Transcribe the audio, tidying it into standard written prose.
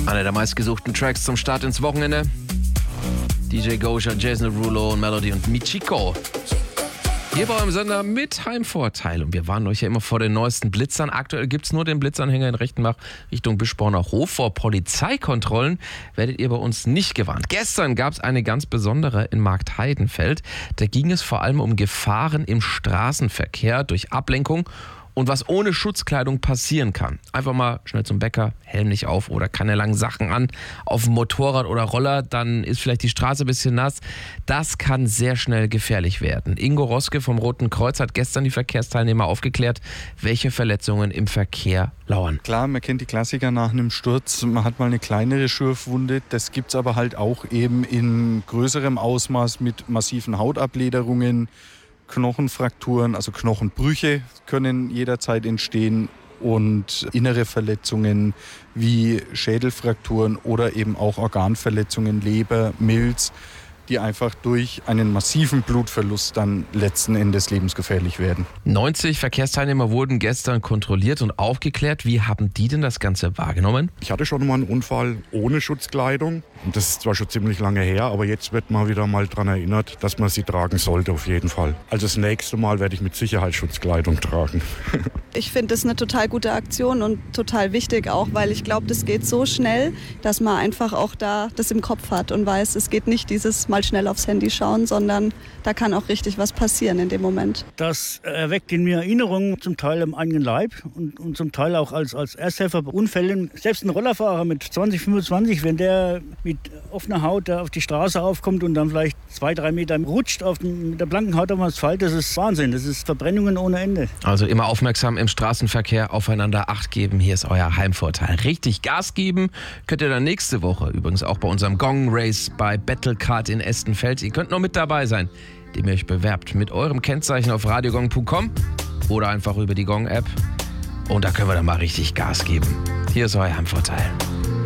Einer der meistgesuchten Tracks zum Start ins Wochenende. DJ Gosha, Jason Derulo und Melody und Michiko. Hier bei eurem Sender mit Heimvorteil. Und wir warnen euch ja immer vor den neuesten Blitzern. Aktuell gibt es nur den Blitzanhänger in Rechtenbach Richtung Bischborner Hof. Vor Polizeikontrollen werdet ihr bei uns nicht gewarnt. Gestern gab es eine ganz besondere in Marktheidenfeld. Da ging es vor allem um Gefahren im Straßenverkehr durch Ablenkung und was ohne Schutzkleidung passieren kann. Einfach mal schnell zum Bäcker, Helm nicht auf oder keine langen Sachen an, auf dem Motorrad oder Roller, dann ist vielleicht die Straße ein bisschen nass. Das kann sehr schnell gefährlich werden. Ingo Roske vom Roten Kreuz hat gestern die Verkehrsteilnehmer aufgeklärt, welche Verletzungen im Verkehr lauern. Klar, man kennt die Klassiker nach einem Sturz, man hat mal eine kleinere Schürfwunde. Das gibt es aber halt auch eben in größerem Ausmaß mit massiven Hautabläderungen, Knochenfrakturen, also Knochenbrüche können jederzeit entstehen und innere Verletzungen wie Schädelfrakturen oder eben auch Organverletzungen, Leber, Milz, die einfach durch einen massiven Blutverlust dann letzten Endes lebensgefährlich werden. 90 Verkehrsteilnehmer wurden gestern kontrolliert und aufgeklärt. Wie haben die denn das Ganze wahrgenommen? Ich hatte schon mal einen Unfall ohne Schutzkleidung. Das ist zwar schon ziemlich lange her, aber jetzt wird man wieder mal daran erinnert, dass man sie tragen sollte auf jeden Fall. Also das nächste Mal werde ich mit Sicherheit Schutzkleidung tragen. Ich finde das eine total gute Aktion und total wichtig auch, weil ich glaube, das geht so schnell, dass man einfach auch da das im Kopf hat und weiß, es geht nicht dieses mal schnell aufs Handy schauen, sondern da kann auch richtig was passieren in dem Moment. Das erweckt in mir Erinnerungen, zum Teil am eigenen Leib und zum Teil auch als Ersthelfer bei Unfällen. Selbst ein Rollerfahrer mit 20, 25, wenn der mit offener Haut da auf die Straße aufkommt und dann vielleicht 2-3 Meter rutscht mit der blanken Haut auf dem Asphalt, das ist Wahnsinn. Das ist Verbrennungen ohne Ende. Also immer aufmerksam im Straßenverkehr, aufeinander Acht geben. Hier ist euer Heimvorteil. Richtig Gas geben könnt ihr dann nächste Woche. Übrigens auch bei unserem Gong Race bei Battlecard in Estenfeld. Ihr könnt noch mit dabei sein, indem ihr euch bewerbt mit eurem Kennzeichen auf radiogong.com oder einfach über die Gong-App. Und da können wir dann mal richtig Gas geben. Hier ist euer Heimvorteil.